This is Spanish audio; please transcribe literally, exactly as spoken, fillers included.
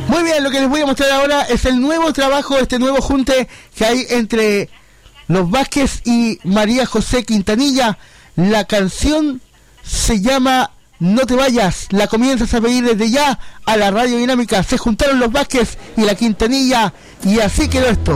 Muy bien, lo que les voy a mostrar ahora es el nuevo trabajo, este nuevo junte que hay entre Los Vázquez y María José Quintanilla. La canción se llama No te vayas, la comienzas a pedir desde ya a la Radio Dinámica. Se juntaron Los Vázquez y la Quintanilla y así quedó esto.